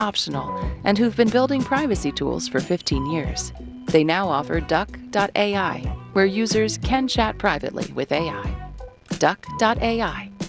optional, and who've been building privacy tools for 15 years. They now offer Duck.ai, where users can chat privately with AI. Duck.ai